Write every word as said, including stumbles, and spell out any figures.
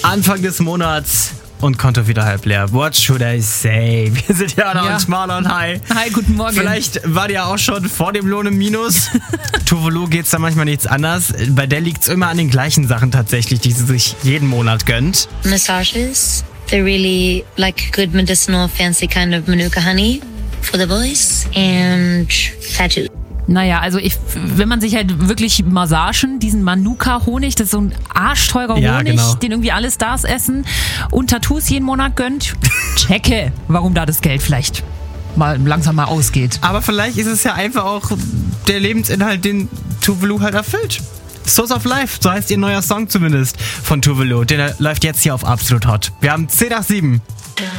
Anfang des Monats und Konto wieder halb leer. What should I say? Wir sind Jana Ja. und Marlon. Hi. Hi, guten Morgen. Vielleicht war die ja auch schon vor dem Lohn im Minus. Tuvalu geht's da manchmal nichts anders. Bei der liegt's immer an den gleichen Sachen tatsächlich, die sie sich jeden Monat gönnt. Massages. They're really like good medicinal, fancy kind of Manuka honey for the voice and tattoos. Naja, also ich, wenn man sich halt wirklich Massagen, diesen Manuka-Honig, das ist so ein arschteurer Ja, Honig, genau. den irgendwie alle Stars essen und Tattoos jeden Monat gönnt, checke, warum da das Geld vielleicht mal langsam mal ausgeht. Aber vielleicht ist es ja einfach auch der Lebensinhalt, den Tuvalu halt erfüllt. Source of Life, so heißt ihr neuer Song zumindest von Tuvalu. Der läuft jetzt hier auf Absolut Hot. Wir haben zehn nach sieben.